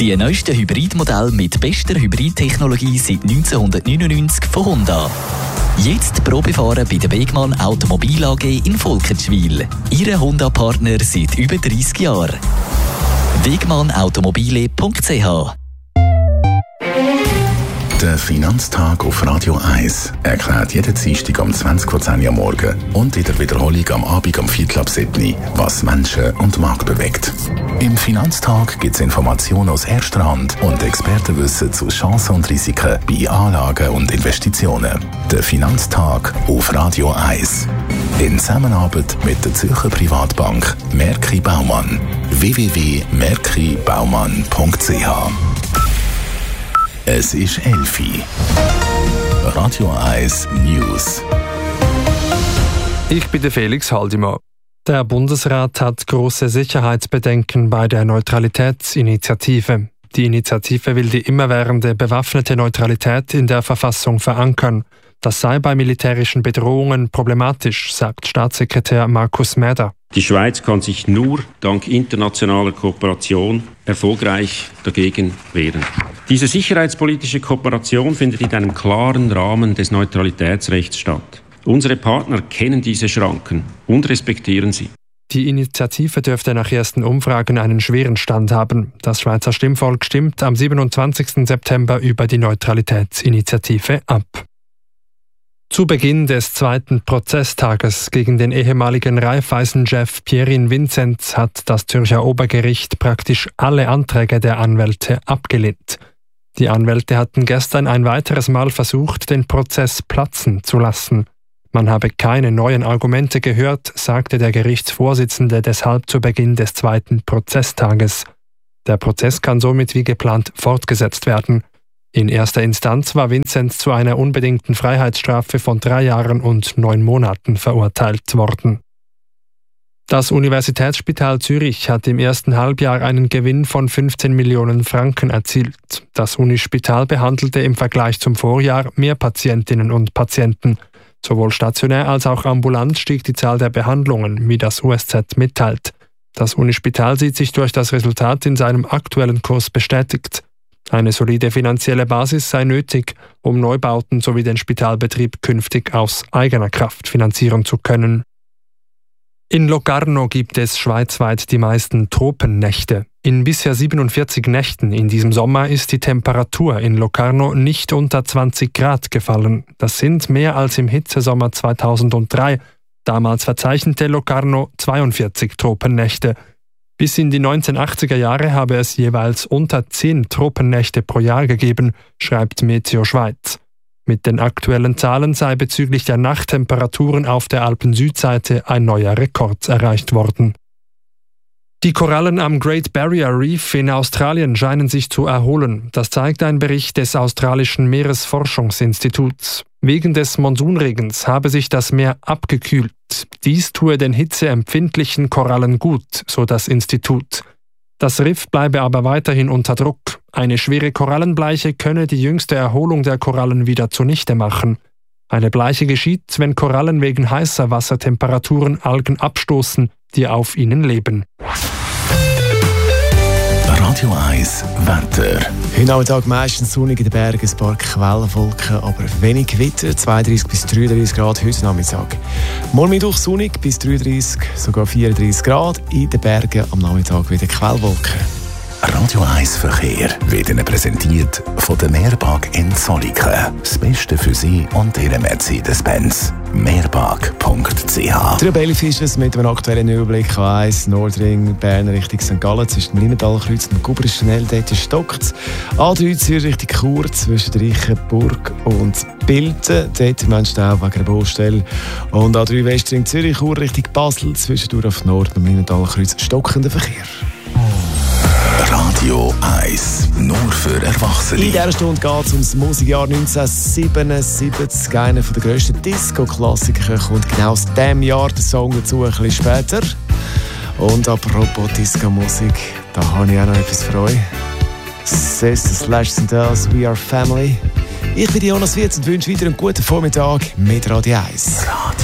Die neuesten Hybridmodelle mit bester Hybridtechnologie seit 1999 von Honda. Jetzt Probefahren bei der Wegmann Automobil AG in Volkertschwil. Ihre Honda-Partner seit über 30 Jahren. wegmannautomobile.ch. Der Finanztag auf Radio 1 erklärt jeden Dienstag um 20:10 Uhr am Morgen und in der Wiederholung am Abend um 6:45 Uhr, was Menschen und Markt bewegt. Im Finanztag gibt es Informationen aus erster Hand und Expertenwissen zu Chancen und Risiken bei Anlagen und Investitionen. Der Finanztag auf Radio 1. In Zusammenarbeit mit der Zürcher Privatbank Merki Baumann. www.merkibaumann.ch. Es ist 11 Uhr. Radio 1 News. Ich bin der Felix Haldimann. Der Bundesrat hat große Sicherheitsbedenken bei der Neutralitätsinitiative. Die Initiative will die immerwährende bewaffnete Neutralität in der Verfassung verankern. Das sei bei militärischen Bedrohungen problematisch, sagt Staatssekretär Markus Mäder. Die Schweiz kann sich nur dank internationaler Kooperation erfolgreich dagegen wehren. Diese sicherheitspolitische Kooperation findet in einem klaren Rahmen des Neutralitätsrechts statt. Unsere Partner kennen diese Schranken und respektieren sie. Die Initiative dürfte nach ersten Umfragen einen schweren Stand haben. Das Schweizer Stimmvolk stimmt am 27. September über die Neutralitätsinitiative ab. Zu Beginn des zweiten Prozesstages gegen den ehemaligen Raiffeisen-Chef Pierin Vinzenz hat das Zürcher Obergericht praktisch alle Anträge der Anwälte abgelehnt. Die Anwälte hatten gestern ein weiteres Mal versucht, den Prozess platzen zu lassen. Man habe keine neuen Argumente gehört, sagte der Gerichtsvorsitzende deshalb zu Beginn des zweiten Prozesstages. Der Prozess kann somit wie geplant fortgesetzt werden. In erster Instanz war Vinzenz zu einer unbedingten Freiheitsstrafe von 3 Jahren und 9 Monaten verurteilt worden. Das Universitätsspital Zürich hat im ersten Halbjahr einen Gewinn von 15 Millionen Franken erzielt. Das Unispital behandelte im Vergleich zum Vorjahr mehr Patientinnen und Patienten. Sowohl stationär als auch ambulant stieg die Zahl der Behandlungen, wie das USZ mitteilt. Das Unispital sieht sich durch das Resultat in seinem aktuellen Kurs bestätigt. Eine solide finanzielle Basis sei nötig, um Neubauten sowie den Spitalbetrieb künftig aus eigener Kraft finanzieren zu können. In Locarno gibt es schweizweit die meisten Tropennächte. In bisher 47 Nächten in diesem Sommer ist die Temperatur in Locarno nicht unter 20 Grad gefallen. Das sind mehr als im Hitzesommer 2003. Damals verzeichnete Locarno 42 Tropennächte. Bis in die 1980er Jahre habe es jeweils unter 10 Tropennächte pro Jahr gegeben, schreibt Meteo Schweiz. Mit den aktuellen Zahlen sei bezüglich der Nachttemperaturen auf der Alpen-Südseite ein neuer Rekord erreicht worden. Die Korallen am Great Barrier Reef in Australien scheinen sich zu erholen. Das zeigt ein Bericht des australischen Meeresforschungsinstituts. Wegen des Monsunregens habe sich das Meer abgekühlt. Dies tue den hitzeempfindlichen Korallen gut, so das Institut. Das Riff bleibe aber weiterhin unter Druck. Eine schwere Korallenbleiche könne die jüngste Erholung der Korallen wieder zunichte machen. Eine Bleiche geschieht, wenn Korallen wegen heißer Wassertemperaturen Algen abstoßen, die auf ihnen leben. Radio 1 Wetter. Heute Nachmittag meistens sonnig in den Bergen, ein paar Quellenwolken, aber wenig Gewitter, 32 bis 33 Grad heute Nachmittag. Morgen Mittwoch sonnig bis 33, sogar 34 Grad, in den Bergen am Nachmittag wieder Quellwolken. Radio 1 Verkehr wird Ihnen präsentiert von der Mehrpark in Zolliken. Das Beste für Sie und Ihre Mercedes-Benz. Mehrpark.ch. Rebelli Fischers mit einem aktuellen Überblick A1 Nordring Bern Richtung St. Gallen zwischen dem Lienentalkreuz und Gubrischnell, dort stockt. A3 Zürich Richtung Chur zwischen Reichenburg und Bilden, dort meinst du auch wegen der Baustelle. Und A3 Westring Zürich Chur Richtung Basel zwischen auf Nord und dem Lienentalkreuz stockender Verkehr. Radio 1, nur für Erwachsene. In dieser Stunde geht es um das Musikjahr 1977. Einer der grössten Disco-Klassiker kommt genau aus diesem Jahr, der Song dazu ein bisschen später. Und apropos Disco-Musik, da habe ich auch noch etwas für euch. Sisters, Lashes and Dolls, We Are Family. Ich bin Jonas Wirz und wünsche wieder einen guten Vormittag mit Radio 1.